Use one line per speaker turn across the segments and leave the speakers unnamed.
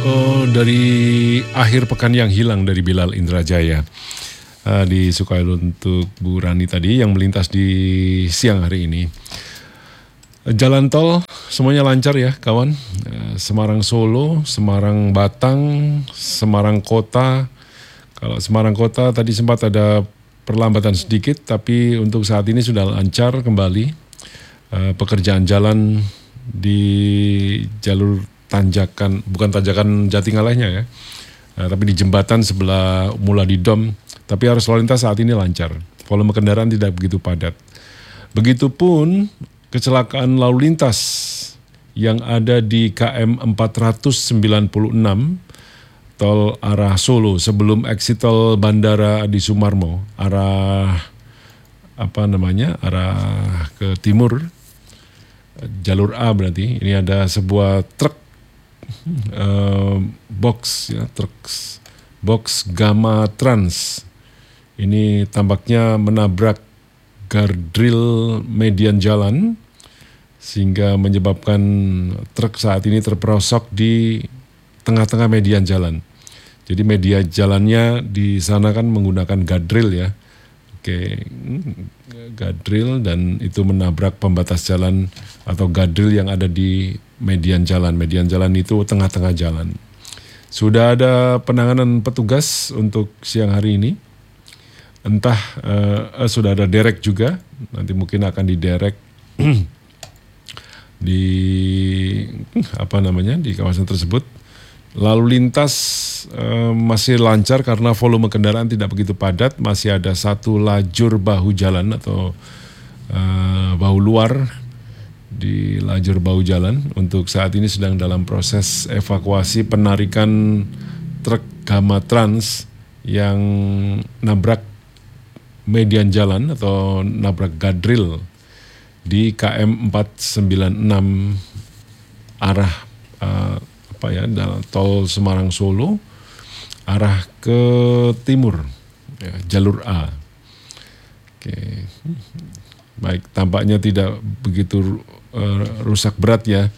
Dari akhir pekan yang hilang dari Bilal Indrajaya. Disukai untuk Bu Rani tadi yang melintas di siang hari ini. Jalan tol semuanya lancar ya kawan. Semarang Solo, Semarang Batang, Semarang Kota. Kalau Semarang Kota tadi sempat ada perlambatan sedikit, tapi untuk saat ini sudah lancar kembali. Pekerjaan jalan di jalur tanjakan, bukan tanjakan Jatingalehnya ya, tapi di jembatan sebelah Muladi Dom. Tapi arus lalu lintas saat ini lancar, volume kendaraan tidak begitu padat. Begitupun kecelakaan lalu lintas yang ada di KM 496 tol arah Solo sebelum exit tol Bandara Adi Sumarmo arah arah ke timur, jalur A berarti. Ini ada sebuah truk box Gamma Trans. Ini tampaknya menabrak guardrail median jalan sehingga menyebabkan truk saat ini terperosok di tengah-tengah median jalan. Jadi media jalannya di sana kan menggunakan guardrail ya. Guardrail, dan itu menabrak pembatas jalan atau guardrail yang ada di median jalan. Median jalan itu tengah-tengah jalan. Sudah ada penanganan petugas untuk siang hari ini. Entah sudah ada derek juga, nanti mungkin akan diderek di di kawasan tersebut. Lalu lintas masih lancar karena volume kendaraan tidak begitu padat. Masih ada satu lajur bahu jalan atau bahu luar di lajur bahu jalan. Untuk saat ini sedang dalam proses evakuasi penarikan truk Gamma Trans yang nabrak median jalan atau nabrak guardrail di KM 496 arah tol Semarang Solo arah ke timur ya, jalur A. Baik, tampaknya tidak begitu rusak berat ya.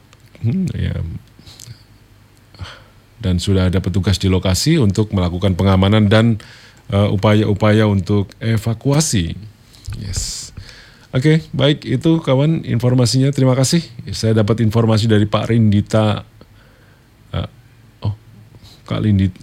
Dan sudah ada petugas di lokasi untuk melakukan pengamanan dan upaya-upaya untuk evakuasi. Yes. Oke, baik itu kawan informasinya. Terima kasih. Saya dapat informasi dari Pak Rindita. Kak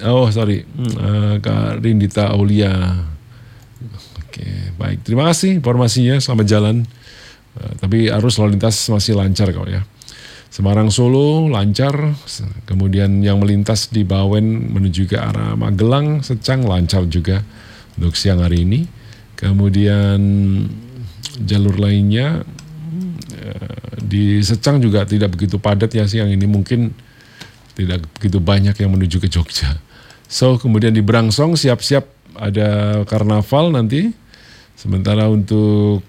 Rindita Aulia. Oke, baik. Terima kasih informasinya. Selamat jalan. Tapi arus lalu lintas masih lancar kok ya. Semarang Solo lancar, kemudian yang melintas di Bawen menuju ke arah Magelang, Secang lancar juga untuk siang hari ini. Kemudian jalur lainnya di Secang juga tidak begitu padat ya siang ini, mungkin tidak begitu banyak yang menuju ke Jogja. So kemudian di Brangsong siap-siap ada karnaval nanti. Sementara untuk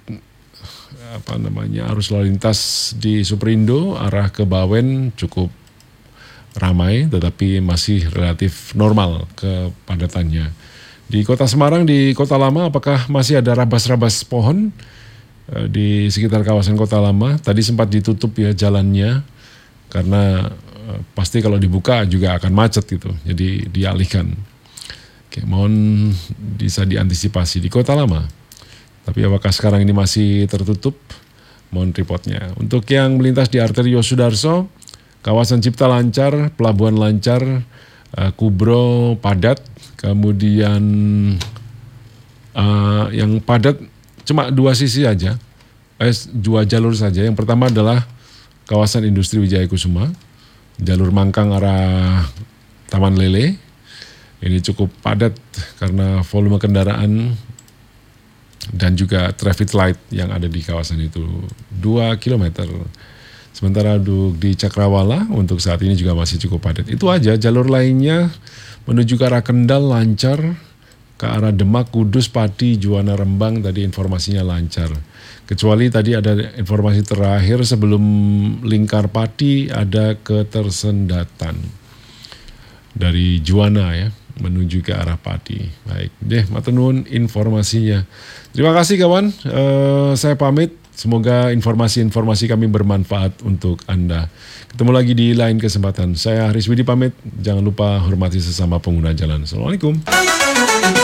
arus lalu lintas di Superindo arah ke Bawen cukup ramai tetapi masih relatif normal kepadatannya. Di Kota Semarang, di Kota Lama, apakah masih ada rabas-rabas pohon di sekitar kawasan Kota Lama? Tadi sempat ditutup ya jalannya karena pasti kalau dibuka juga akan macet gitu, jadi dialihkan. Oke, mohon bisa diantisipasi di Kota Lama. Tapi apakah sekarang ini masih tertutup? Mohon reportnya. Untuk yang melintas di arteri Yosudarso, kawasan Cipta lancar, Pelabuhan lancar, Kubro padat, kemudian yang padat cuma dua sisi aja, dua jalur saja. Yang pertama adalah kawasan industri Wijaya Kusuma, jalur Mangkang arah Taman Lele. Ini cukup padat karena volume kendaraan dan juga traffic light yang ada di kawasan itu 2 km. Sementara di Cakrawala untuk saat ini juga masih cukup padat. Itu aja, jalur lainnya menuju ke arah Kendal lancar, ke arah Demak, Kudus, Pati, Juwana, Rembang tadi informasinya lancar. Kecuali tadi ada informasi terakhir sebelum Lingkar Pati ada ketersendatan dari Juwana ya, menuju ke arah Pati. Baik deh, matur nuwun informasinya. Terima kasih kawan, saya pamit. Semoga informasi-informasi kami bermanfaat untuk Anda. Ketemu lagi di lain kesempatan. Saya Haris Widi pamit. Jangan lupa hormati sesama pengguna jalan. Assalamualaikum.